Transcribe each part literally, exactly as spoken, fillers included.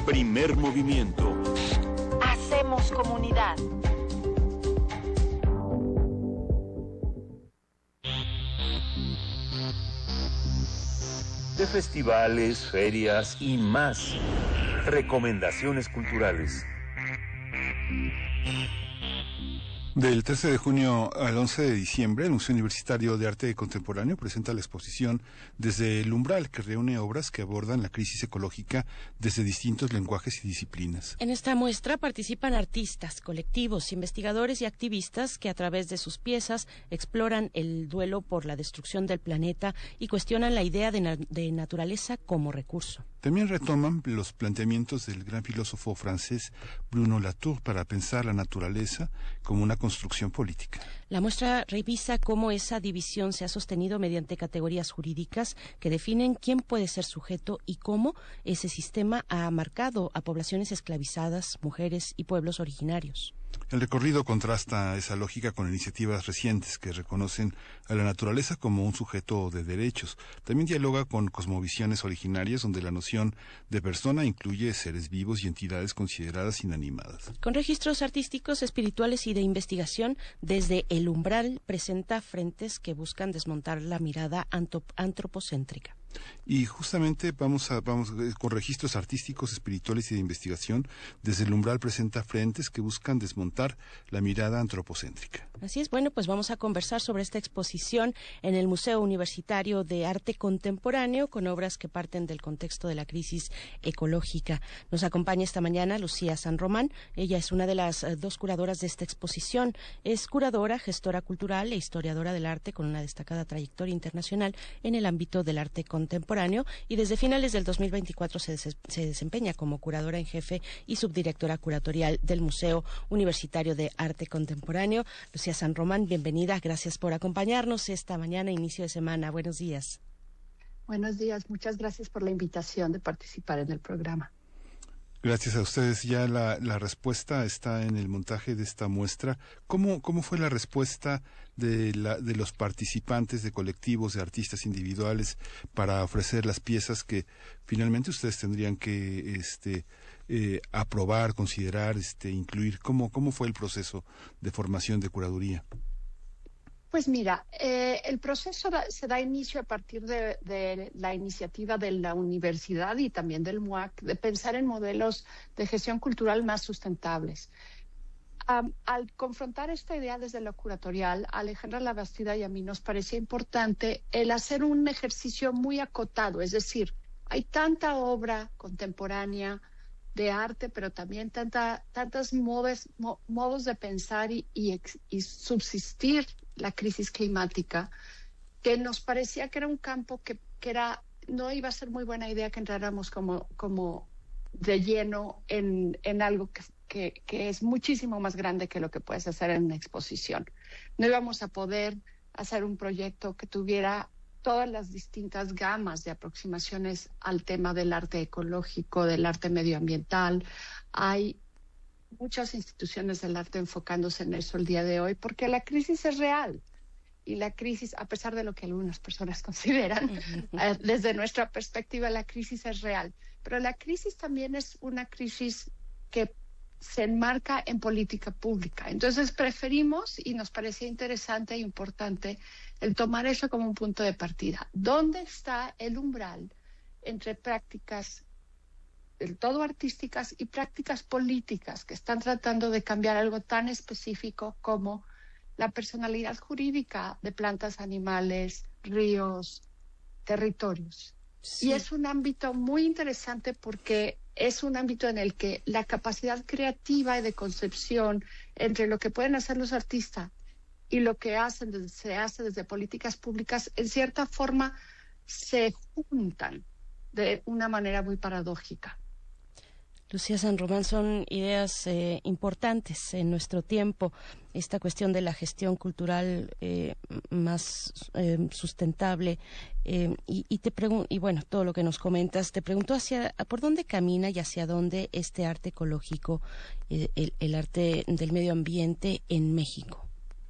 Primer movimiento. Hacemos comunidad. De festivales, ferias y más. Recomendaciones culturales. Del trece de junio al once de diciembre, el Museo Universitario de Arte Contemporáneo presenta la exposición Desde el Umbral, que reúne obras que abordan la crisis ecológica desde distintos lenguajes y disciplinas. En esta muestra participan artistas, colectivos, investigadores y activistas que a través de sus piezas exploran el duelo por la destrucción del planeta y cuestionan la idea de, na- de naturaleza como recurso. También retoman los planteamientos del gran filósofo francés Bruno Latour para pensar la naturaleza como una construcción política. La muestra revisa cómo esa división se ha sostenido mediante categorías jurídicas que definen quién puede ser sujeto y cómo ese sistema ha marcado a poblaciones esclavizadas, mujeres y pueblos originarios. El recorrido contrasta esa lógica con iniciativas recientes que reconocen a la naturaleza como un sujeto de derechos. También dialoga con cosmovisiones originarias donde la noción de persona incluye seres vivos y entidades consideradas inanimadas. Con registros artísticos, espirituales y de investigación, Desde el Umbral presenta frentes que buscan desmontar la mirada antop- antropocéntrica. Y justamente vamos a vamos eh, con registros artísticos, espirituales y de investigación, Desde el Umbral presenta frentes que buscan desmontar la mirada antropocéntrica. Así es, bueno, pues vamos a conversar sobre esta exposición en el Museo Universitario de Arte Contemporáneo con obras que parten del contexto de la crisis ecológica. Nos acompaña esta mañana Lucía San Román. Ella es una de las eh, dos curadoras de esta exposición. Es curadora, gestora cultural e historiadora del arte con una destacada trayectoria internacional en el ámbito del arte contemporáneo. contemporáneo y desde finales del dos mil veinticuatro se, des- se desempeña como curadora en jefe y subdirectora curatorial del Museo Universitario de Arte Contemporáneo. Lucía San Román, bienvenida, gracias por acompañarnos esta mañana, inicio de semana. Buenos días. Buenos días, muchas gracias por la invitación de participar en el programa. Gracias a ustedes. Ya la, la respuesta está en el montaje de esta muestra. ¿Cómo, cómo fue la respuesta de, la, de los participantes, de colectivos, de artistas individuales para ofrecer las piezas que finalmente ustedes tendrían que este, eh, aprobar, considerar, este, incluir? ¿Cómo, cómo fue el proceso de formación de curaduría? Pues mira, eh, el proceso da, se da inicio a partir de, de la iniciativa de la universidad y también del M U A C de pensar en modelos de gestión cultural más sustentables. Um, al confrontar esta idea desde lo curatorial, a Alejandra Labastida y a mí nos parecía importante el hacer un ejercicio muy acotado, es decir, hay tanta obra contemporánea de arte, pero también tanta, tantos modos, mo, modos de pensar y, y, ex, y subsistir la crisis climática, que nos parecía que era un campo que, que era, no iba a ser muy buena idea que entráramos como, como de lleno en, en algo que, que, que es muchísimo más grande que lo que puedes hacer en una exposición. No íbamos a poder hacer un proyecto que tuviera todas las distintas gamas de aproximaciones al tema del arte ecológico, del arte medioambiental. Hay muchas instituciones del arte enfocándose en eso el día de hoy, porque la crisis es real. Y la crisis, a pesar de lo que algunas personas consideran, uh-huh. eh, desde nuestra perspectiva, la crisis es real. Pero la crisis también es una crisis que se enmarca en política pública. Entonces preferimos, y nos parecía interesante e importante, el tomar eso como un punto de partida. ¿Dónde está el umbral entre prácticas del todo artísticas y prácticas políticas que están tratando de cambiar algo tan específico como la personalidad jurídica de plantas, animales, ríos, territorios? Sí. Y es un ámbito muy interesante porque es un ámbito en el que la capacidad creativa y de concepción entre lo que pueden hacer los artistas y lo que hacen desde, se hace desde políticas públicas, en cierta forma se juntan de una manera muy paradójica. Lucía San Román, son ideas eh, importantes en nuestro tiempo, esta cuestión de la gestión cultural eh, más eh, sustentable eh, y, y te pregunto, y bueno, todo lo que nos comentas, te pregunto hacia por dónde camina y hacia dónde este arte ecológico, eh, el, el arte del medio ambiente en México.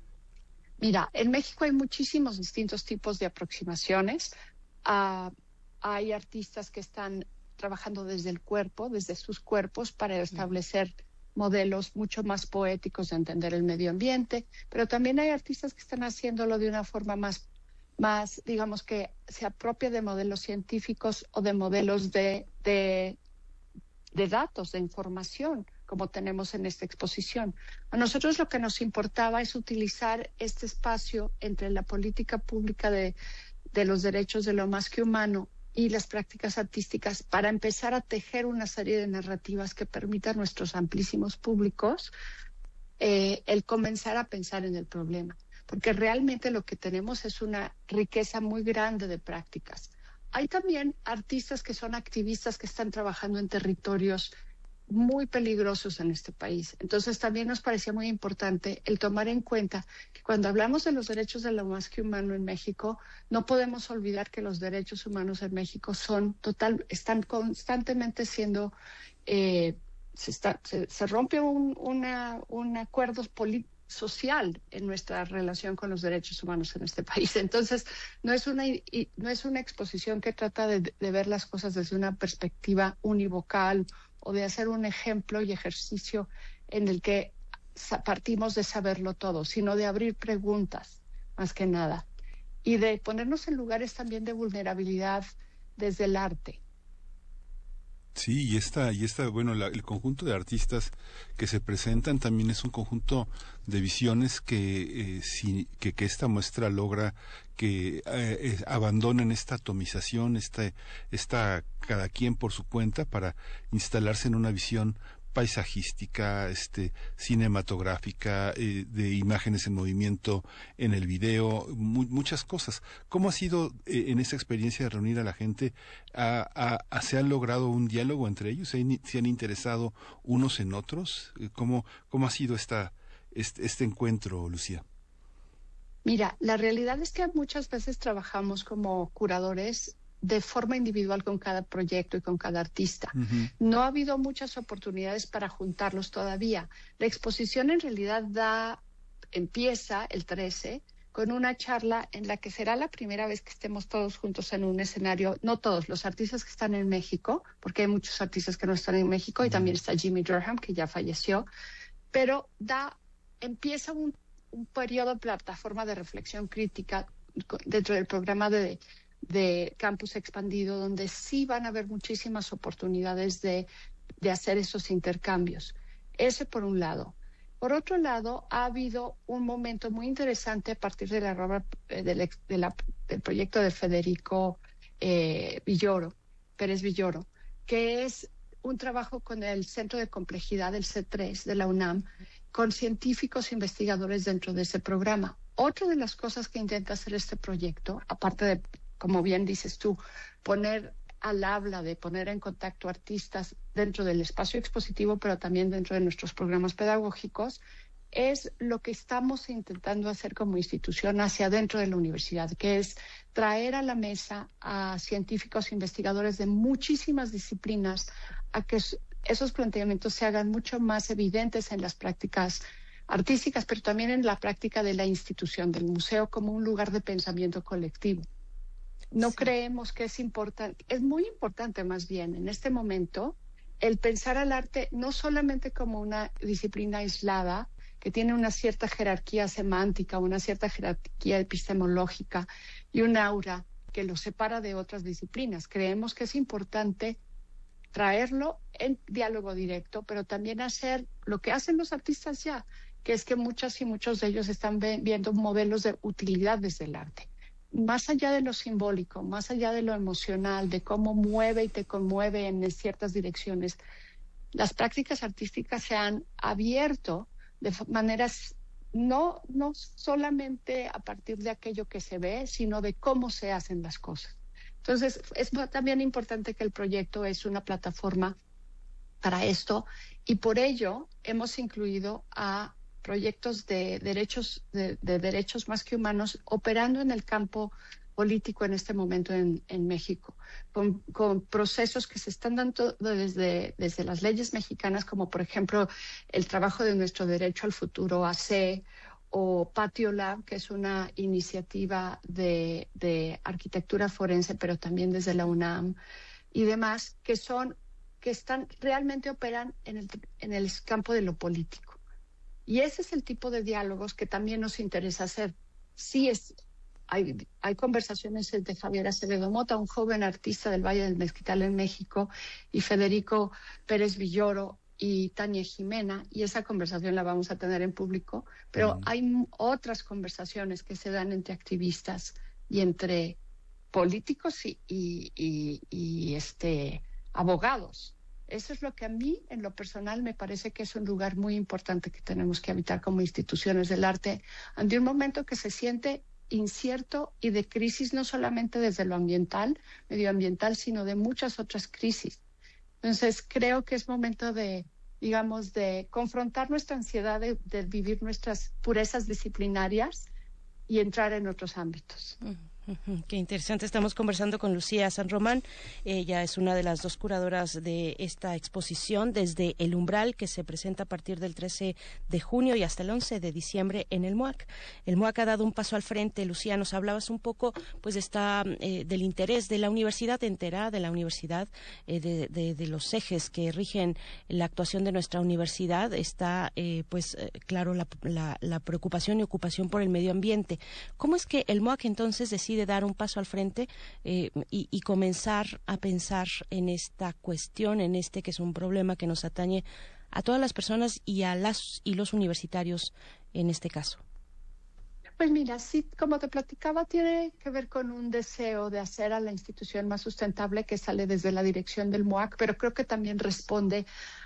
Mira, en México hay muchísimos distintos tipos de aproximaciones. Uh, hay artistas que están trabajando desde el cuerpo, desde sus cuerpos, para establecer modelos mucho más poéticos de entender el medio ambiente, pero también hay artistas que están haciéndolo de una forma más, más digamos, que se apropia de modelos científicos o de modelos de, de, de datos, de información, como tenemos en esta exposición. A nosotros lo que nos importaba es utilizar este espacio entre la política pública de, de los derechos de lo más que humano y las prácticas artísticas para empezar a tejer una serie de narrativas que permitan a nuestros amplísimos públicos eh, el comenzar a pensar en el problema. Porque realmente lo que tenemos es una riqueza muy grande de prácticas. Hay también artistas que son activistas que están trabajando en territorios muy peligrosos en este país. Entonces también nos parecía muy importante el tomar en cuenta que cuando hablamos de los derechos de lo más que humano en México, no podemos olvidar que los derechos humanos en México son total, están constantemente siendo, eh, se, está, se, se rompe un, una, un acuerdo político social en nuestra relación con los derechos humanos en este país. Entonces, no es una, no es una exposición que trata de, de ver las cosas desde una perspectiva univocal o de hacer un ejemplo y ejercicio en el que partimos de saberlo todo, sino de abrir preguntas, más que nada, y de ponernos en lugares también de vulnerabilidad desde el arte. Sí, y esta, y esta, bueno, la, el conjunto de artistas que se presentan también es un conjunto de visiones que, eh, si, que, que esta muestra logra que eh, abandonen esta atomización, esta, esta cada quien por su cuenta para instalarse en una visión paisajística, este, cinematográfica, eh, de imágenes en movimiento en el video, mu muchas cosas. ¿Cómo ha sido eh, en esa experiencia de reunir a la gente? ¿A, a, a, ¿Se ha logrado un diálogo entre ellos? ¿Se, se han interesado unos en otros? ¿Cómo, cómo ha sido esta, este, este encuentro, Lucía? Mira, la realidad es que muchas veces trabajamos como curadores de forma individual con cada proyecto y con cada artista. Uh-huh. No ha habido muchas oportunidades para juntarlos todavía. La exposición en realidad da, empieza el trece con una charla en la que será la primera vez que estemos todos juntos en un escenario, no todos, los artistas que están en México, porque hay muchos artistas que no están en México, uh-huh. y también está Jimmy Durham, que ya falleció, pero da, empieza un, un periodo de plataforma de reflexión crítica dentro del programa de de Campus Expandido, donde sí van a haber muchísimas oportunidades de, de hacer esos intercambios. Ese por un lado. Por otro lado, ha habido un momento muy interesante a partir de la obra eh, del, de la, del proyecto de Federico eh, Villoro, Pérez Villoro, que es un trabajo con el Centro de Complejidad del C tres de la UNAM, con científicos e investigadores dentro de ese programa. Otra de las cosas que intenta hacer este proyecto, aparte de, como bien dices tú, poner al habla, de poner en contacto artistas dentro del espacio expositivo, pero también dentro de nuestros programas pedagógicos, es lo que estamos intentando hacer como institución hacia adentro de la universidad, que es traer a la mesa a científicos e investigadores de muchísimas disciplinas a que esos planteamientos se hagan mucho más evidentes en las prácticas artísticas, pero también en la práctica de la institución del museo como un lugar de pensamiento colectivo. No sí. creemos que es importante, es muy importante más bien en este momento el pensar al arte no solamente como una disciplina aislada que tiene una cierta jerarquía semántica, una cierta jerarquía epistemológica y un aura que lo separa de otras disciplinas. Creemos que es importante traerlo en diálogo directo, pero también hacer lo que hacen los artistas ya, que es que muchas y muchos de ellos están viendo modelos de utilidades del arte. Más allá de lo simbólico, más allá de lo emocional, de cómo mueve y te conmueve en ciertas direcciones, las prácticas artísticas se han abierto de maneras no, no solamente a partir de aquello que se ve, sino de cómo se hacen las cosas. Entonces, es también importante que el proyecto es una plataforma para esto y por ello hemos incluido a proyectos de derechos, de, de derechos más que humanos operando en el campo político en este momento en, en México, con, con procesos que se están dando desde, desde las leyes mexicanas, como por ejemplo el trabajo de nuestro derecho al futuro A C, o Patio Lab, que es una iniciativa de, de arquitectura forense, pero también desde la UNAM, y demás, que son, que están, realmente operan en el, en el campo de lo político. Y ese es el tipo de diálogos que también nos interesa hacer. Sí es, hay, hay conversaciones entre Javier Acevedo Mota, un joven artista del Valle del Mezquital en México, y Federico Pérez Villoro y Tania Jimena, y esa conversación la vamos a tener en público, pero mm. hay otras conversaciones que se dan entre activistas y entre políticos y, y, y, y este, abogados. Eso es lo que a mí, en lo personal, me parece que es un lugar muy importante que tenemos que habitar como instituciones del arte ante un momento que se siente incierto y de crisis, no solamente desde lo ambiental, medioambiental, sino de muchas otras crisis. Entonces, creo que es momento de, digamos, de confrontar nuestra ansiedad de, de vivir nuestras purezas disciplinarias y entrar en otros ámbitos. Uh-huh. Qué interesante. Estamos conversando con Lucía San Román. Ella es una de las dos curadoras de esta exposición Desde el Umbral, que se presenta a partir del trece de junio y hasta el once de diciembre en el M U A C. El M U A C ha dado un paso al frente. Lucía, nos hablabas un poco pues está, eh, del interés de la universidad entera, de la universidad, eh, de, de, de los ejes que rigen la actuación de nuestra universidad. Está, eh, pues, eh, claro, la, la, la preocupación y ocupación por el medio ambiente. ¿Cómo es que el M U A C entonces decide de dar un paso al frente eh, y, y comenzar a pensar en esta cuestión, en este que es un problema que nos atañe a todas las personas y a las y los universitarios en este caso? Pues mira, sí, como te platicaba, tiene que ver con un deseo de hacer a la institución más sustentable que sale desde la dirección del M U A C, pero creo que también responde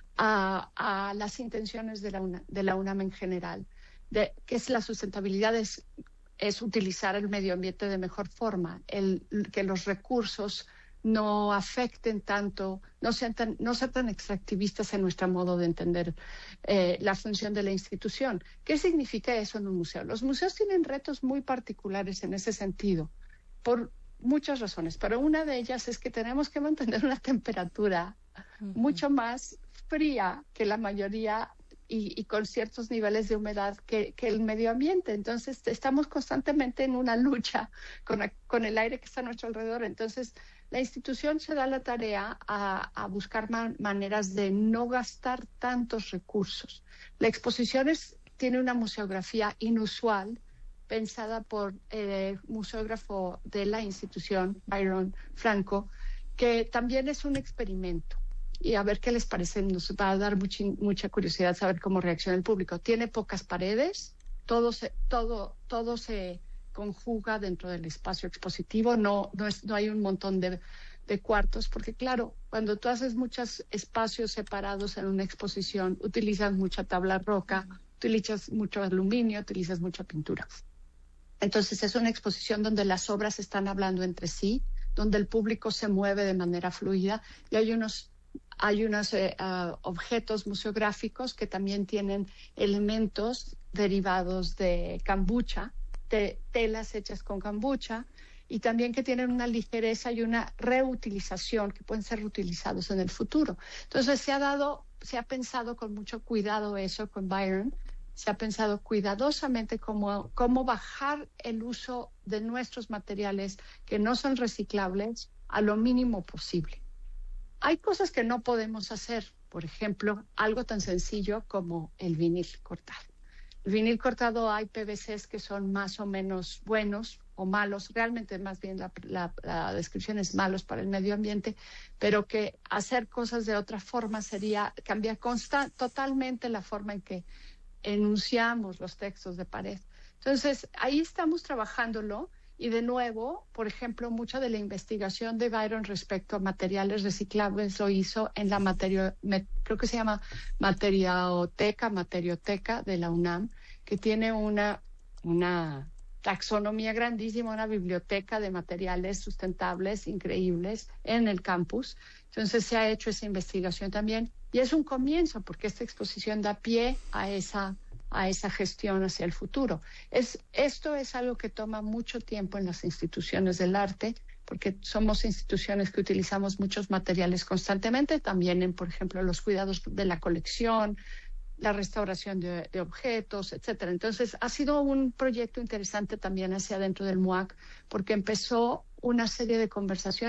a, a las intenciones de la, UNA, de la UNAM en general, de que es la sustentabilidad es es utilizar el medio ambiente de mejor forma, el, que los recursos no afecten tanto, no sean tan, no sean tan extractivistas en nuestro modo de entender eh, la función de la institución. ¿Qué significa eso en un museo? Los museos tienen retos muy particulares en ese sentido, por muchas razones, pero una de ellas es que tenemos que mantener una temperatura uh-huh. mucho más fría que la mayoría Y, y con ciertos niveles de humedad que, que el medio ambiente. Entonces, estamos constantemente en una lucha con, con el aire que está a nuestro alrededor. Entonces, la institución se da la tarea a, a buscar man, maneras de no gastar tantos recursos. La exposición es, tiene una museografía inusual, pensada por el museógrafo de la institución, Byron Franco, que también es un experimento. Y a ver qué les parece, nos va a dar mucha, mucha curiosidad saber cómo reacciona el público. Tiene pocas paredes, todo se, todo, todo se conjuga dentro del espacio expositivo, no, no, es, no hay un montón de, de cuartos, porque claro, cuando tú haces muchos espacios separados en una exposición, utilizas mucha tabla roca, utilizas mucho aluminio, utilizas mucha pintura. Entonces es una exposición donde las obras están hablando entre sí, donde el público se mueve de manera fluida y hay unos Hay unos eh, uh, objetos museográficos que también tienen elementos derivados de cambucha, de telas hechas con cambucha, y también que tienen una ligereza y una reutilización que pueden ser reutilizados en el futuro. Entonces se ha dado, se ha pensado con mucho cuidado eso con Byron, se ha pensado cuidadosamente cómo, cómo bajar el uso de nuestros materiales que no son reciclables a lo mínimo posible. Hay cosas que no podemos hacer, por ejemplo, algo tan sencillo como el vinil cortado. El vinil cortado hay P V Cs que son más o menos buenos o malos, realmente más bien la, la, la descripción es malos para el medio ambiente, pero que hacer cosas de otra forma sería cambiar consta- totalmente la forma en que enunciamos los textos de pared. Entonces, ahí estamos trabajándolo. Y de nuevo, por ejemplo, mucha de la investigación de Byron respecto a materiales reciclables lo hizo en la materia, me, creo que se llama Materioteca, Materioteca de la UNAM, que tiene una, una taxonomía grandísima, una biblioteca de materiales sustentables increíbles en el campus. Entonces se ha hecho esa investigación también y es un comienzo porque esta exposición da pie a esa a esa gestión hacia el futuro. Es, esto es algo que toma mucho tiempo en las instituciones del arte, porque somos instituciones que utilizamos muchos materiales constantemente, también en, por ejemplo, los cuidados de la colección, la restauración de, de objetos, etcétera. Entonces, ha sido un proyecto interesante también hacia adentro del M U A C, porque empezó una serie de conversaciones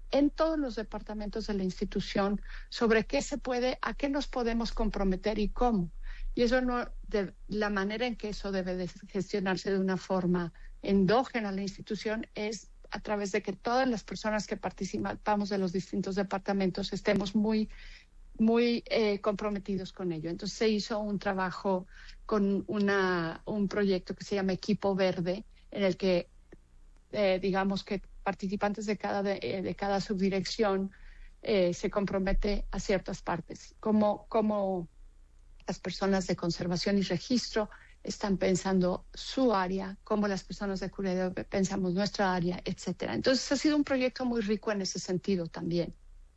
en todos los departamentos de la institución sobre qué se puede, a qué nos podemos comprometer y cómo. Y eso no, de, la manera en que eso debe de gestionarse de una forma endógena en la institución es a través de que todas las personas que participamos de los distintos departamentos estemos muy, muy eh, comprometidos con ello. Entonces se hizo un trabajo con una, un proyecto que se llama Equipo Verde, en el que eh, digamos que participantes de cada, de, de cada subdirección eh, se compromete a ciertas partes, como, como las personas de conservación y registro están pensando su área, como las personas de cuidado pensamos nuestra área, etcétera. Entonces ha sido un proyecto muy rico en ese sentido también.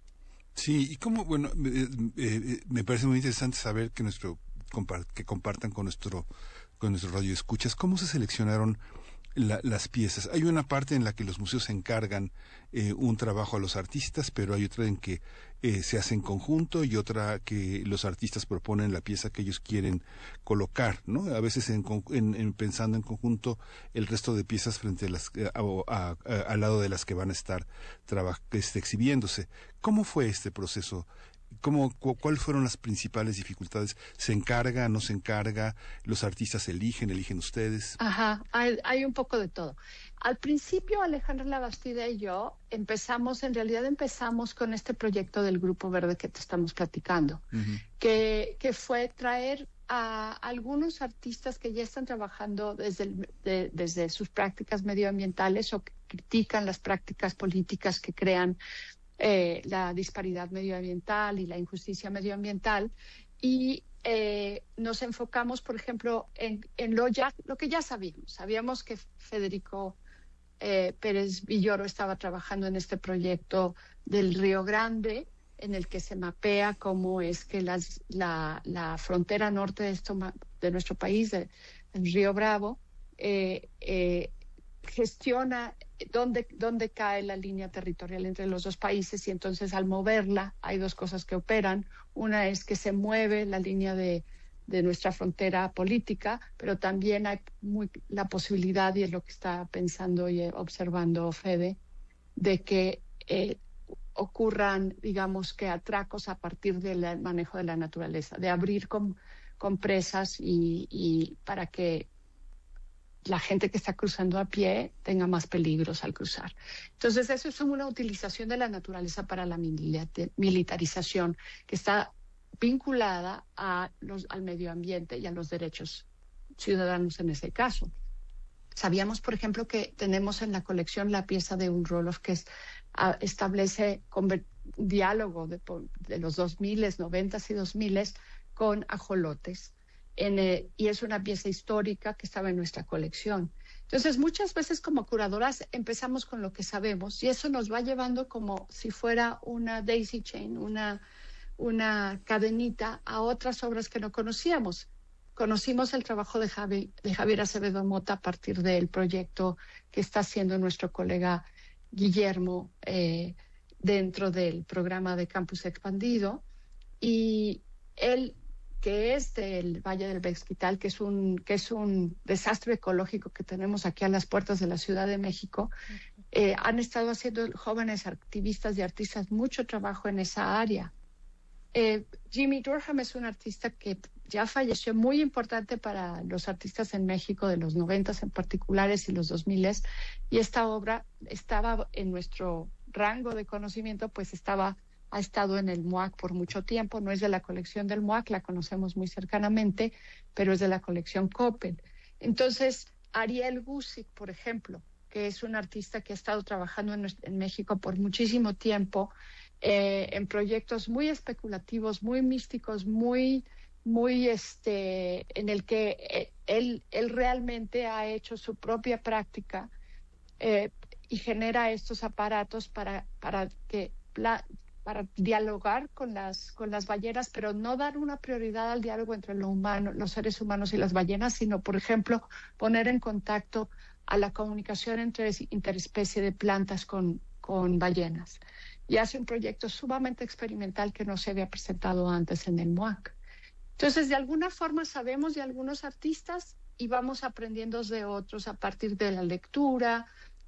Sí, y como, bueno, eh, eh, me parece muy interesante saber que nuestro que compartan con nuestro con nuestro radio escuchas cómo se seleccionaron La, las piezas. Hay una parte en la que los museos encargan eh, un trabajo a los artistas, pero hay otra en que eh, se hace en conjunto y otra que los artistas proponen la pieza que ellos quieren colocar, ¿no? A veces en, en, en pensando en conjunto el resto de piezas frente a las a, a, a, al lado de las que van a estar traba, este, exhibiéndose. ¿Cómo fue este proceso? ¿Cómo, cu ¿Cuáles fueron las principales dificultades? ¿Se encarga, no se encarga? ¿Los artistas eligen, eligen ustedes? Ajá, hay, hay un poco de todo. Al principio, Alejandra Labastida y yo empezamos, en realidad empezamos con este proyecto del Grupo Verde que te estamos platicando, uh-huh. que, que fue traer a algunos artistas que ya están trabajando desde, el, de, desde sus prácticas medioambientales o que critican las prácticas políticas que crean Eh, la disparidad medioambiental y la injusticia medioambiental y eh, nos enfocamos, por ejemplo, en, en lo, ya, lo que ya sabíamos. Sabíamos que Federico eh, Pérez Villoro estaba trabajando en este proyecto del Río Grande, en el que se mapea cómo es que las, la, la frontera norte de, esto, de nuestro país, de, del Río Bravo, eh, eh, gestiona dónde, dónde cae la línea territorial entre los dos países y entonces al moverla hay dos cosas que operan. Una es que se mueve la línea de, de nuestra frontera política, pero también hay muy, la posibilidad, y es lo que está pensando y observando Fede, de que eh, ocurran, digamos, que atracos a partir del manejo de la naturaleza, de abrir con, con presas y, y para que la gente que está cruzando a pie tenga más peligros al cruzar. Entonces, eso es una utilización de la naturaleza para la militarización que está vinculada a los, al medio ambiente y a los derechos ciudadanos en ese caso. Sabíamos, por ejemplo, que tenemos en la colección la pieza de un Roloff que es, a, establece un diálogo de, de los dos miles, noventas y dos miles con ajolotes. En, eh, y es una pieza histórica que estaba en nuestra colección. Entonces, muchas veces como curadoras empezamos con lo que sabemos y eso nos va llevando como si fuera una daisy chain, una, una cadenita a otras obras que no conocíamos. Conocimos el trabajo de, Javi, de Javier Acevedo Mota a partir del proyecto que está haciendo nuestro colega Guillermo eh, dentro del programa de Campus Expandido, y él, que es del Valle del Mezquital, que es un que es un desastre ecológico que tenemos aquí a las puertas de la Ciudad de México, eh, han estado haciendo jóvenes activistas y artistas mucho trabajo en esa área. Eh, Jimmy Durham es un artista que ya falleció, muy importante para los artistas en México de los noventas en particulares y los dos miles, y esta obra estaba en nuestro rango de conocimiento, pues estaba ha estado en el M U A C por mucho tiempo, no es de la colección del M U A C, la conocemos muy cercanamente, pero es de la colección Coppel. Entonces, Ariel Gusick, por ejemplo, que es un artista que ha estado trabajando en, en México por muchísimo tiempo, eh, en proyectos muy especulativos, muy místicos, muy, muy, este, en el que eh, él, él realmente ha hecho su propia práctica eh, y genera estos aparatos para, para que... La, para dialogar con las, con las ballenas, pero no dar una prioridad al diálogo entre lo humano, los seres humanos y las ballenas, sino, por ejemplo, poner en contacto a la comunicación entre interespecie de plantas con, con ballenas. Y hace un proyecto sumamente experimental que no se había presentado antes en el M U A C. Entonces, de alguna forma sabemos de algunos artistas y vamos aprendiendo de otros a partir de la lectura,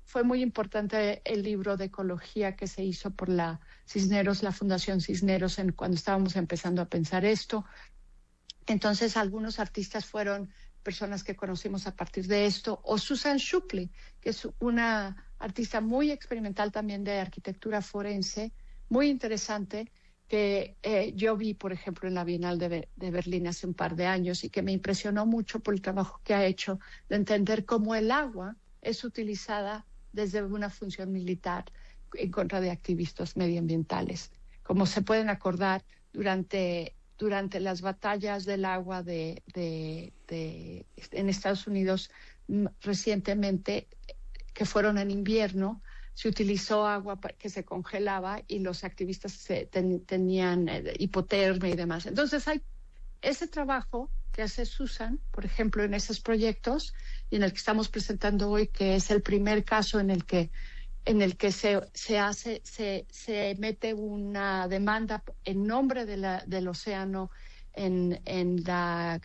fue muy importante el libro de ecología que se hizo por la Cisneros, la Fundación Cisneros, en, cuando estábamos empezando a pensar esto. Entonces, algunos artistas fueron personas que conocimos a partir de esto, o Susan Shupley, que es una artista muy experimental también de arquitectura forense, muy interesante, que eh, yo vi, por ejemplo, en la Bienal de, de Berlín hace un par de años y que me impresionó mucho por el trabajo que ha hecho de entender cómo el agua es utilizada desde una función militar en contra de activistas medioambientales. Como se pueden acordar, durante, durante las batallas del agua de, de, de, en Estados Unidos recientemente, que fueron en invierno, se utilizó agua que se congelaba y los activistas se ten, tenían hipotermia y demás. Entonces hay ese trabajo que hace Susan, por ejemplo, en esos proyectos, y en el que estamos presentando hoy, que es el primer caso en el que en el que se, se hace, se, se mete una demanda en nombre de la, del océano en, en, la,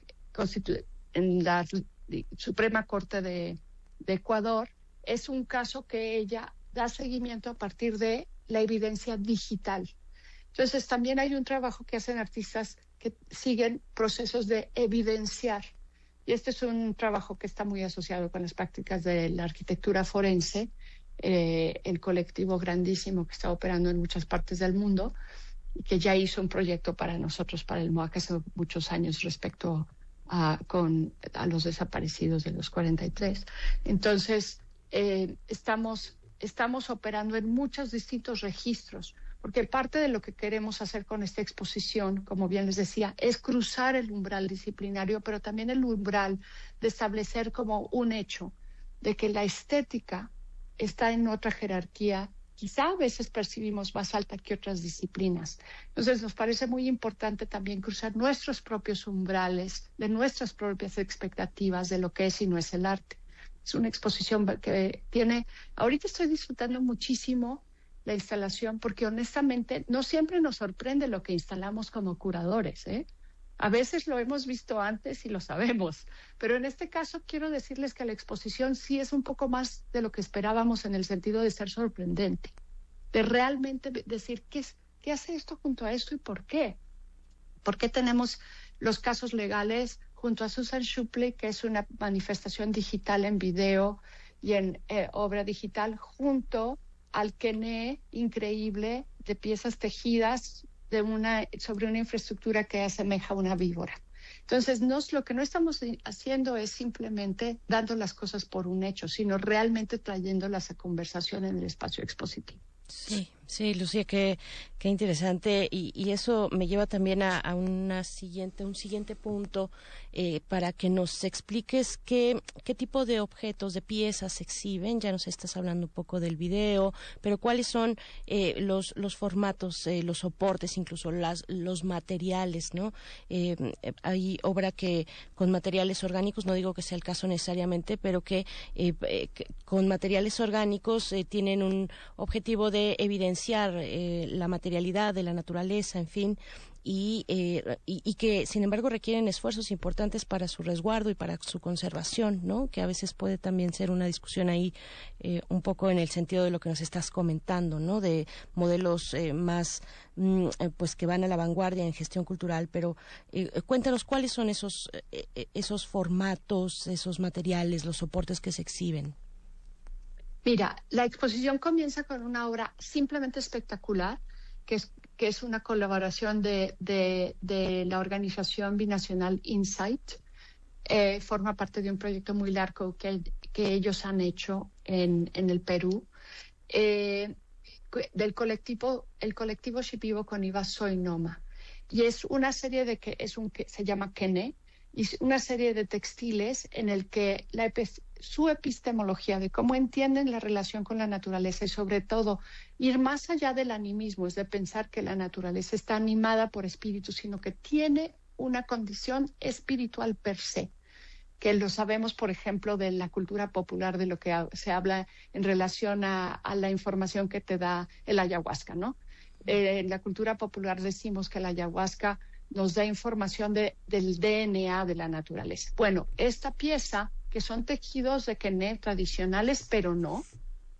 en la Suprema Corte de, de Ecuador. Es un caso que ella da seguimiento a partir de la evidencia digital. Entonces, también hay un trabajo que hacen artistas que siguen procesos de evidenciar. Y este es un trabajo que está muy asociado con las prácticas de la arquitectura forense, eh, el colectivo grandísimo que está operando en muchas partes del mundo, y que ya hizo un proyecto para nosotros, para el M O A C hace muchos años respecto a, con, a los desaparecidos de los cuarenta y tres. Entonces, eh, estamos... Estamos operando en muchos distintos registros, porque parte de lo que queremos hacer con esta exposición, como bien les decía, es cruzar el umbral disciplinario, pero también el umbral de establecer como un hecho de que la estética está en otra jerarquía, quizá a veces percibimos más alta que otras disciplinas. Entonces nos parece muy importante también cruzar nuestros propios umbrales, de nuestras propias expectativas de lo que es y no es el arte. Es una exposición que tiene... Ahorita estoy disfrutando muchísimo la instalación porque honestamente no siempre nos sorprende lo que instalamos como curadores, ¿eh? A veces lo hemos visto antes y lo sabemos, pero en este caso quiero decirles que la exposición sí es un poco más de lo que esperábamos en el sentido de ser sorprendente, de realmente decir qué, es, qué hace esto junto a esto y por qué. ¿Por qué tenemos los casos legales junto a Susan Shupley, que es una manifestación digital en video y en eh, obra digital, junto al Kené increíble de piezas tejidas de una, sobre una infraestructura que asemeja a una víbora? Entonces, nos, lo que no estamos haciendo es simplemente dando las cosas por un hecho, sino realmente trayéndolas a conversación en el espacio expositivo. Sí, sí, Lucía, qué, qué interesante, y, y eso me lleva también a, a una siguiente, un siguiente punto eh, para que nos expliques qué, qué tipo de objetos, de piezas se exhiben. Ya nos estás hablando un poco del video, pero cuáles son eh, los, los formatos, eh, los soportes, incluso las, los materiales, ¿no? Eh, hay obra que con materiales orgánicos, no digo que sea el caso necesariamente, pero que, eh, que con materiales orgánicos eh, tienen un objetivo de evidenciar eh, la materialidad de la naturaleza, en fin, y, eh, y, y que sin embargo requieren esfuerzos importantes para su resguardo y para su conservación, ¿no? Que a veces puede también ser una discusión ahí eh, un poco en el sentido de lo que nos estás comentando, ¿no? De modelos eh, más mm, eh, pues que van a la vanguardia en gestión cultural, pero eh, cuéntanos cuáles son esos eh, esos formatos, esos materiales, los soportes que se exhiben. Mira, la exposición comienza con una obra simplemente espectacular, que es, que es una colaboración de, de, de la organización binacional Insight. Eh, forma parte de un proyecto muy largo que, que ellos han hecho en, en el Perú, eh, del colectivo, el colectivo Shipibo con Iba Soy Noma. Y es una serie de que es un que se llama Kené, y una serie de textiles en el que la epi su epistemología de cómo entienden la relación con la naturaleza y sobre todo ir más allá del animismo, es de pensar que la naturaleza está animada por espíritu, sino que tiene una condición espiritual per se, que lo sabemos, por ejemplo, de la cultura popular, de lo que se habla en relación a, a la información que te da el ayahuasca, ¿no? Eh, en la cultura popular decimos que la ayahuasca nos da información de, del D N A de la naturaleza. Bueno, esta pieza, que son tejidos de Kené tradicionales, pero no,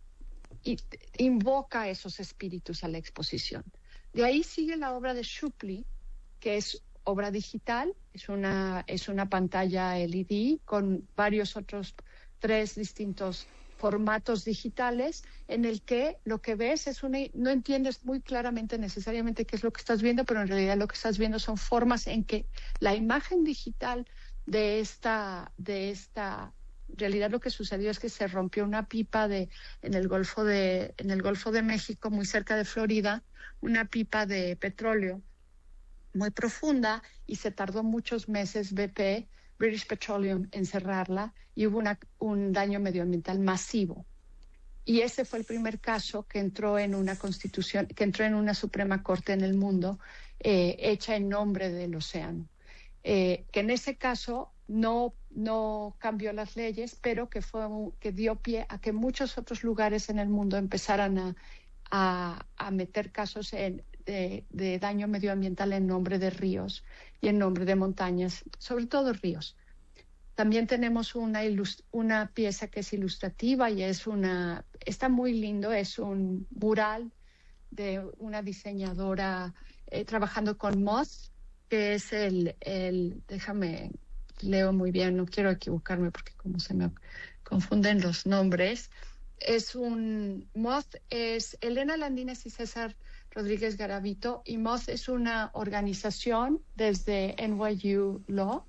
y invoca esos espíritus a la exposición. De ahí sigue la obra de Shupley, que es obra digital, es una, es una pantalla L E D con varios otros tres distintos formatos digitales, en el que lo que ves es una, no entiendes muy claramente necesariamente qué es lo que estás viendo, pero en realidad lo que estás viendo son formas en que la imagen digital de esta, de esta, en realidad lo que sucedió es que se rompió una pipa de, en el Golfo de, en el Golfo de México, muy cerca de Florida, una pipa de petróleo muy profunda, y se tardó muchos meses B P, British Petroleum, en cerrarla, y hubo una, un daño medioambiental masivo. Y ese fue el primer caso que entró en una constitución, que entró en una Suprema Corte en el mundo, eh, hecha en nombre del océano. Eh, que en ese caso no, no cambió las leyes, pero que, fue, que dio pie a que muchos otros lugares en el mundo empezaran a, a, a meter casos en, de, de daño medioambiental en nombre de ríos y en nombre de montañas, sobre todo ríos. También tenemos una, una pieza que es ilustrativa y es una, está muy lindo, es un mural de una diseñadora eh, trabajando con moss, que es el, el, déjame, leo muy bien, no quiero equivocarme porque como se me confunden los nombres. Es un, Moth es Elena Landines y César Rodríguez Garavito, y Moth es una organización desde N Y U Law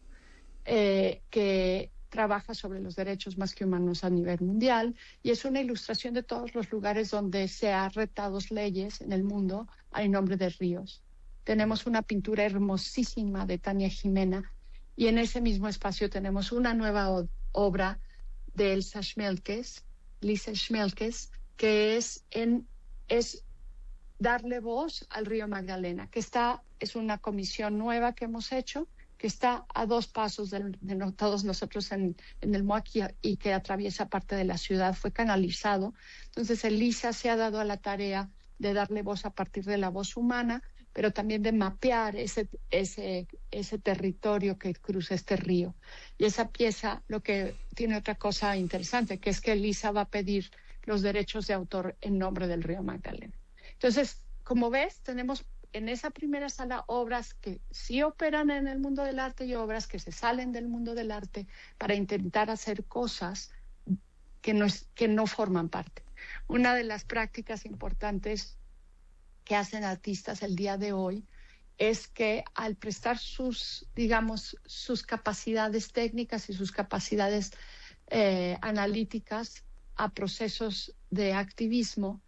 eh, que trabaja sobre los derechos más que humanos a nivel mundial, y es una ilustración de todos los lugares donde se han retado leyes en el mundo en nombre de ríos. Tenemos una pintura hermosísima de Tania Jimena, y en ese mismo espacio tenemos una nueva o- obra de Elsa Schmelkes, Lisa Schmelkes, que es, en, es darle voz al río Magdalena, que está, es una comisión nueva que hemos hecho, que está a dos pasos de, de no, todos nosotros en, en el M U A C y, y que atraviesa parte de la ciudad, fue canalizado. Entonces, Elisa se ha dado a la tarea de darle voz a partir de la voz humana, pero también de mapear ese, ese, ese territorio que cruza este río. Y esa pieza lo que tiene otra cosa interesante, que es que Elisa va a pedir los derechos de autor en nombre del río Magdalena. Entonces, como ves, tenemos en esa primera sala obras que sí operan en el mundo del arte y obras que se salen del mundo del arte para intentar hacer cosas que no, es, que no forman parte. Una de las prácticas importantes que hacen artistas el día de hoy es que al prestar sus, digamos, sus capacidades técnicas y sus capacidades eh, analíticas a procesos de activismo,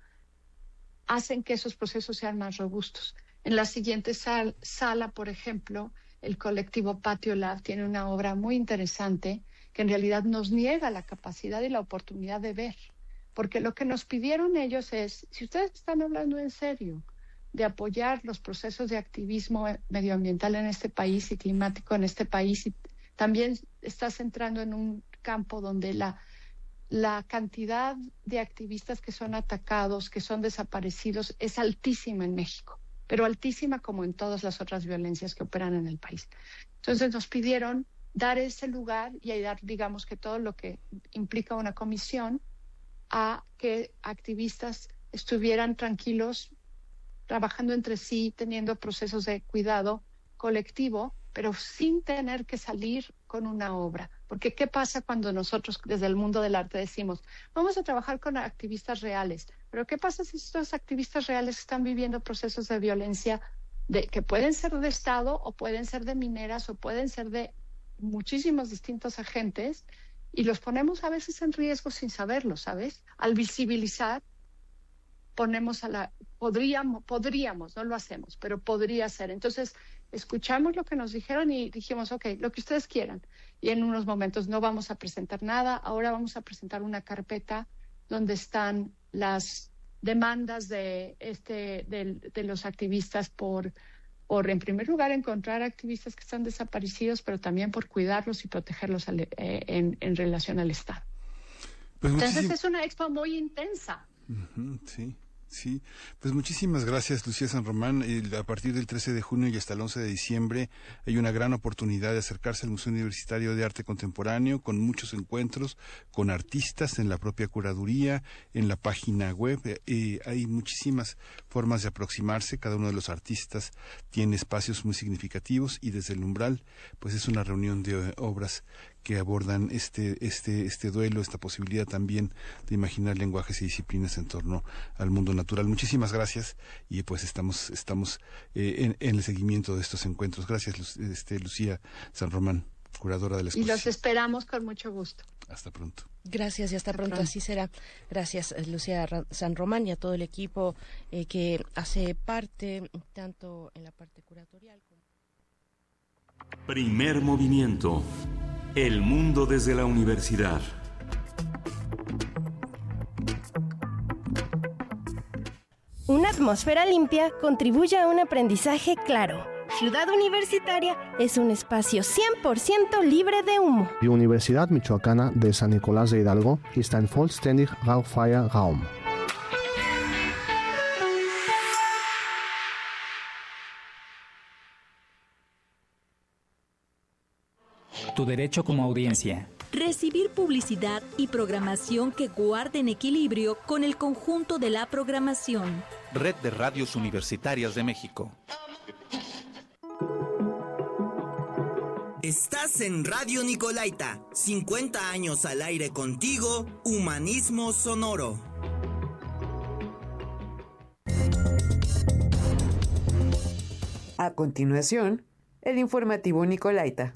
hacen que esos procesos sean más robustos. En la siguiente sal, sala, por ejemplo, el colectivo Patio Lab tiene una obra muy interesante que en realidad nos niega la capacidad y la oportunidad de ver. Porque lo que nos pidieron ellos es, si ustedes están hablando en serio de apoyar los procesos de activismo medioambiental en este país y climático en este país, y también estás entrando en un campo donde la, la cantidad de activistas que son atacados, que son desaparecidos, es altísima en México, pero altísima como en todas las otras violencias que operan en el país. Entonces nos pidieron dar ese lugar y dar, digamos, que todo lo que implica una comisión, a que activistas estuvieran tranquilos, trabajando entre sí, teniendo procesos de cuidado colectivo, pero sin tener que salir con una obra. Porque ¿qué pasa cuando nosotros desde el mundo del arte decimos, vamos a trabajar con activistas reales? Pero ¿qué pasa si estos activistas reales están viviendo procesos de violencia de, que pueden ser de Estado o pueden ser de mineras o pueden ser de muchísimos distintos agentes, y los ponemos a veces en riesgo sin saberlo, ¿sabes? Al visibilizar, ponemos a la... Podríamos, podríamos, no lo hacemos, pero podría ser. Entonces, escuchamos lo que nos dijeron y dijimos, ok, lo que ustedes quieran. Y en unos momentos no vamos a presentar nada, ahora vamos a presentar una carpeta donde están las demandas de, este, de, de los activistas por... por, en primer lugar, encontrar activistas que están desaparecidos, pero también por cuidarlos y protegerlos al, eh, en, en relación al Estado. Pues Entonces muchísimo... es una expo muy intensa. Uh-huh, sí, Sí, pues muchísimas gracias, Lucía San Román. El, a partir del trece de junio y hasta el once de diciembre hay una gran oportunidad de acercarse al Museo Universitario de Arte Contemporáneo con muchos encuentros con artistas en la propia curaduría, en la página web. Eh, hay muchísimas formas de aproximarse. Cada uno de los artistas tiene espacios muy significativos y desde el umbral, pues es una reunión de eh, obras que abordan este este este duelo, esta posibilidad también de imaginar lenguajes y disciplinas en torno al mundo natural. Muchísimas gracias y pues estamos estamos eh, en, en el seguimiento de estos encuentros. Gracias, este, Lucía San Román, curadora de la exposición. Y los esperamos con mucho gusto. Hasta pronto. Gracias y hasta, hasta pronto. pronto, así será. Gracias, Lucía San Román, y a todo el equipo eh, que hace parte, tanto en la parte curatorial como... Primer movimiento. El mundo desde la universidad. Una atmósfera limpia contribuye a un aprendizaje claro. Ciudad Universitaria es un espacio cien por ciento libre de humo. Die Universidad Michoacana de San Nicolás de Hidalgo ist ein vollständig rauchfreier Raum. Tu derecho como audiencia. Recibir publicidad y programación que guarden equilibrio con el conjunto de la programación. Red de Radios Universitarias de México. Estás en Radio Nicolaita, cincuenta años al aire contigo, humanismo sonoro. A continuación, el informativo Nicolaita.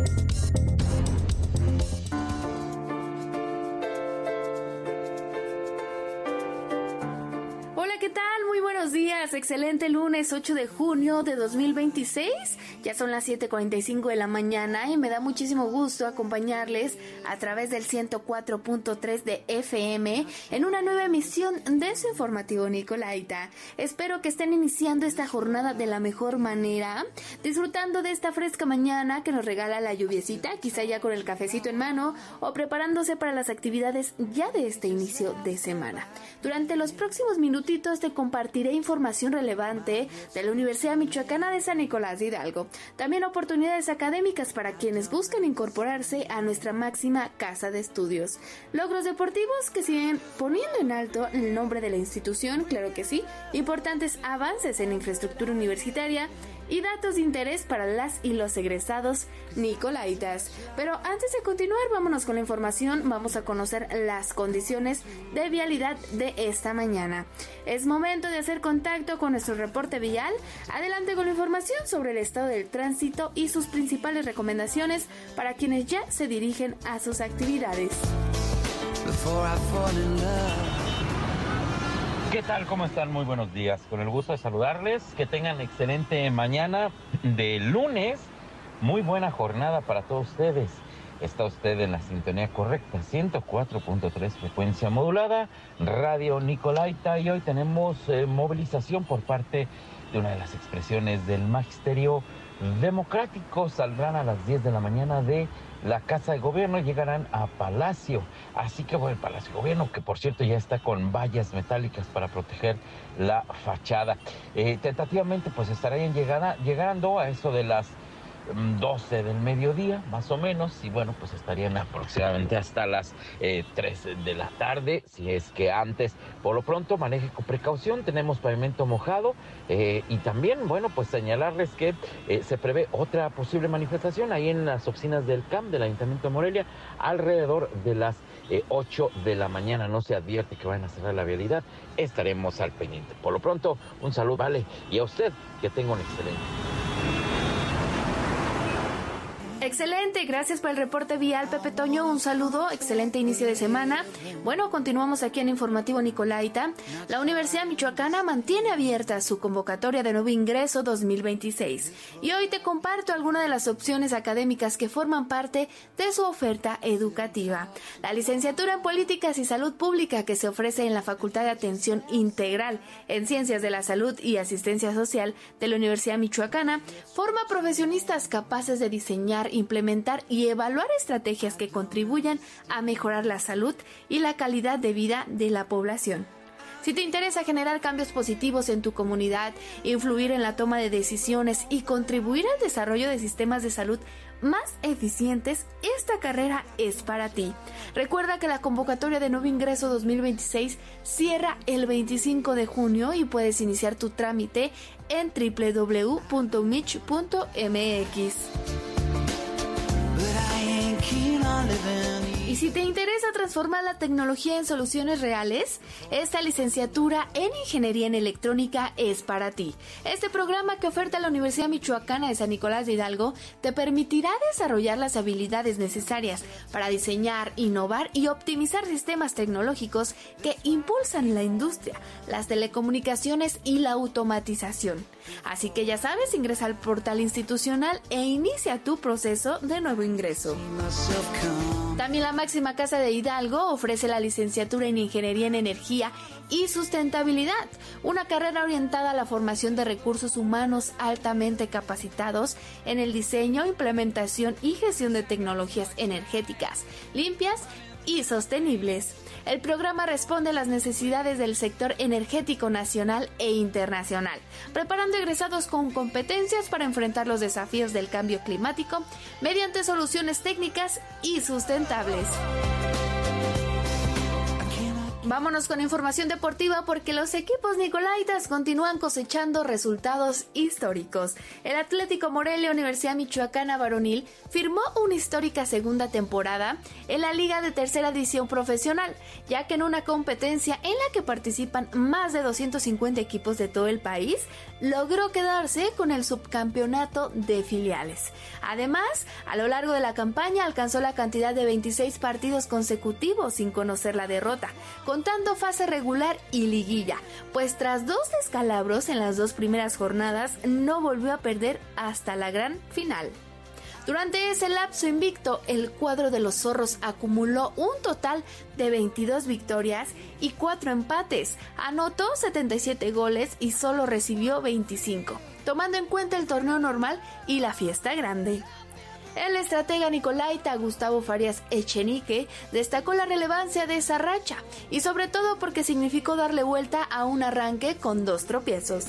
Buenos días, excelente lunes ocho de junio de dos mil veintiséis. Ya son las siete cuarenta y cinco de la mañana y me da muchísimo gusto acompañarles a través del ciento cuatro punto tres de F M en una nueva emisión de su informativo Nicolaita. Espero que estén iniciando esta jornada de la mejor manera, disfrutando de esta fresca mañana que nos regala la lluviecita, quizá ya con el cafecito en mano o preparándose para las actividades ya de este inicio de semana. Durante los próximos minutitos te compartiré información relevante de la Universidad Michoacana de San Nicolás de Hidalgo. También oportunidades académicas para quienes buscan incorporarse a nuestra máxima casa de estudios. Logros deportivos que siguen poniendo en alto el nombre de la institución, claro que sí. Importantes avances en infraestructura universitaria y datos de interés para las y los egresados nicolaitas. Pero antes de continuar, vámonos con la información. Vamos a conocer las condiciones de vialidad de esta mañana. Es momento de hacer contacto con nuestro reporte vial. Adelante con la información sobre el estado del tránsito y sus principales recomendaciones para quienes ya se dirigen a sus actividades. ¿Qué tal? ¿Cómo están? Muy buenos días. Con el gusto de saludarles. Que tengan excelente mañana de lunes. Muy buena jornada para todos ustedes. Está usted en la sintonía correcta, ciento cuatro punto tres frecuencia modulada, Radio Nicolaita, y hoy tenemos eh, movilización por parte de una de las expresiones del magisterio democrático. Saldrán a las diez de la mañana de la Casa de Gobierno, llegarán a Palacio. Así que bueno, el Palacio de Gobierno, que por cierto ya está con vallas metálicas para proteger la fachada. Eh, tentativamente pues estarían llegada, llegando a eso de las doce del mediodía, más o menos, y bueno, pues estarían aproximadamente hasta las eh, tres de la tarde, si es que antes. Por lo pronto, maneje con precaución, tenemos pavimento mojado, eh, y también, bueno, pues señalarles que eh, se prevé otra posible manifestación ahí en las oficinas del C A M, del Ayuntamiento de Morelia, alrededor de las eh, ocho de la mañana. No se advierte que vayan a cerrar la vialidad, estaremos al pendiente. Por lo pronto, un saludo, vale, y a usted, que tenga un excelente. Excelente, gracias por el reporte vial, Pepe Toño, un saludo, excelente inicio de semana. Bueno, continuamos aquí en Informativo Nicolaita. La Universidad Michoacana mantiene abierta su convocatoria de nuevo ingreso dos mil veintiséis y hoy te comparto algunas de las opciones académicas que forman parte de su oferta educativa. La licenciatura en Políticas y Salud Pública, que se ofrece en la Facultad de Atención Integral en Ciencias de la Salud y Asistencia Social de la Universidad Michoacana, forma profesionistas capaces de diseñar, implementar y evaluar estrategias que contribuyan a mejorar la salud y la calidad de vida de la población. Si te interesa generar cambios positivos en tu comunidad, influir en la toma de decisiones y contribuir al desarrollo de sistemas de salud más eficientes, esta carrera es para ti. Recuerda que la convocatoria de nuevo ingreso dos mil veintiséis cierra el veinticinco de junio y puedes iniciar tu trámite en doble u doble u doble u punto mich punto m x. Y si te interesa transformar la tecnología en soluciones reales, esta licenciatura en Ingeniería en Electrónica es para ti. Este programa que oferta la Universidad Michoacana de San Nicolás de Hidalgo te permitirá desarrollar las habilidades necesarias para diseñar, innovar y optimizar sistemas tecnológicos que impulsan la industria, las telecomunicaciones y la automatización. Así que ya sabes, ingresa al portal institucional e inicia tu proceso de nuevo ingreso. También la máxima casa de Hidalgo ofrece la licenciatura en Ingeniería en Energía y Sustentabilidad, una carrera orientada a la formación de recursos humanos altamente capacitados en el diseño, implementación y gestión de tecnologías energéticas, limpias y sostenibles. El programa responde a las necesidades del sector energético nacional e internacional, preparando egresados con competencias para enfrentar los desafíos del cambio climático mediante soluciones técnicas y sustentables. Vámonos con información deportiva porque los equipos nicolaitas continúan cosechando resultados históricos. El Atlético Morelia Universidad Michoacana Varonil firmó una histórica segunda temporada en la Liga de Tercera División Profesional, ya que en una competencia en la que participan más de doscientos cincuenta equipos de todo el país, logró quedarse con el subcampeonato de filiales. Además, a lo largo de la campaña alcanzó la cantidad de veintiséis partidos consecutivos sin conocer la derrota, contando fase regular y liguilla, pues tras dos descalabros en las dos primeras jornadas no volvió a perder hasta la gran final. Durante ese lapso invicto, el cuadro de los zorros acumuló un total de veintidós victorias y cuatro empates, anotó setenta y siete goles y solo recibió veinticinco, tomando en cuenta el torneo normal y la fiesta grande. El estratega nicolaita Gustavo Farías Echenique destacó la relevancia de esa racha y sobre todo porque significó darle vuelta a un arranque con dos tropiezos.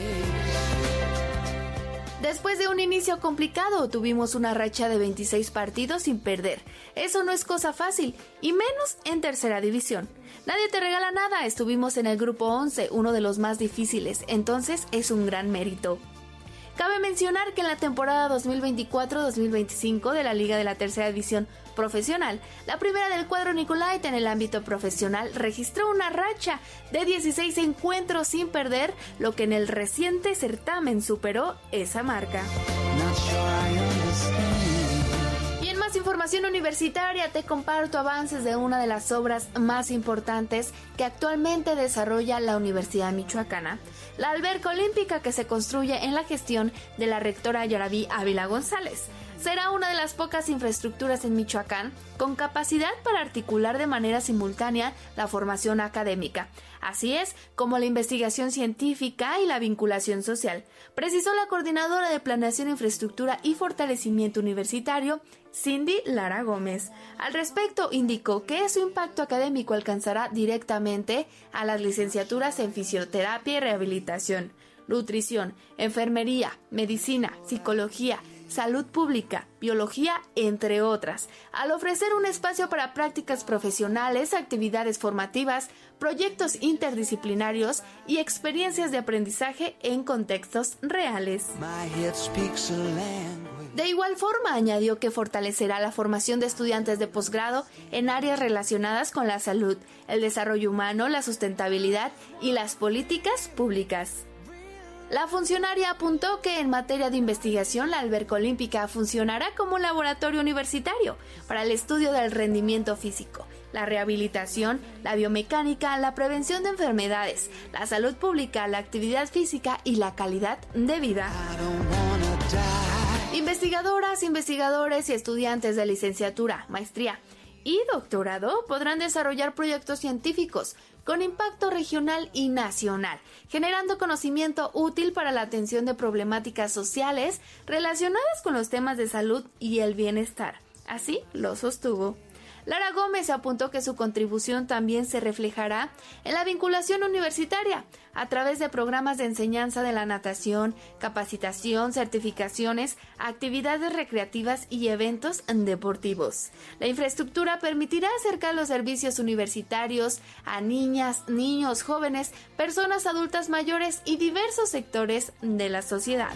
Después de un inicio complicado, tuvimos una racha de veintiséis partidos sin perder. Eso no es cosa fácil, y menos en tercera división. Nadie te regala nada, estuvimos en el grupo once, uno de los más difíciles, entonces es un gran mérito. Cabe mencionar que en la temporada dos mil veinticuatro dos mil veinticinco de la Liga de la Tercera División Profesional, la primera del cuadro nicolaita en el ámbito profesional registró una racha de dieciséis encuentros sin perder, lo que en el reciente certamen superó esa marca. Y en más información universitaria te comparto avances de una de las obras más importantes que actualmente desarrolla la Universidad Michoacana, la alberca olímpica que se construye en la gestión de la rectora Yaraví Ávila González. Será una de las pocas infraestructuras en Michoacán con capacidad para articular de manera simultánea la formación académica, así es como la investigación científica y la vinculación social, precisó la coordinadora de Planeación, Infraestructura y Fortalecimiento Universitario, Cindy Lara Gómez. Al respecto, indicó que su impacto académico alcanzará directamente a las licenciaturas en Fisioterapia y Rehabilitación, Nutrición, Enfermería, Medicina, Psicología, Salud Pública, Biología, entre otras, al ofrecer un espacio para prácticas profesionales, actividades formativas, proyectos interdisciplinarios y experiencias de aprendizaje en contextos reales. De igual forma, añadió que fortalecerá la formación de estudiantes de posgrado en áreas relacionadas con la salud, el desarrollo humano, la sustentabilidad y las políticas públicas. La funcionaria apuntó que en materia de investigación la alberca olímpica funcionará como un laboratorio universitario para el estudio del rendimiento físico, la rehabilitación, la biomecánica, la prevención de enfermedades, la salud pública, la actividad física y la calidad de vida. Investigadoras, investigadores y estudiantes de licenciatura, maestría y doctorado podrán desarrollar proyectos científicos con impacto regional y nacional, generando conocimiento útil para la atención de problemáticas sociales relacionadas con los temas de salud y el bienestar. Así lo sostuvo. Lara Gómez apuntó que su contribución también se reflejará en la vinculación universitaria a través de programas de enseñanza de la natación, capacitación, certificaciones, actividades recreativas y eventos deportivos. La infraestructura permitirá acercar los servicios universitarios a niñas, niños, jóvenes, personas adultas mayores y diversos sectores de la sociedad.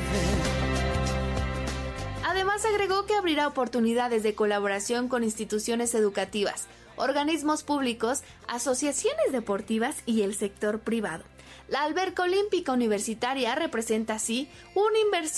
Además, agregó que abrirá oportunidades de colaboración con instituciones educativas, organismos públicos, asociaciones deportivas y el sector privado. La Alberca Olímpica Universitaria representa así una inversión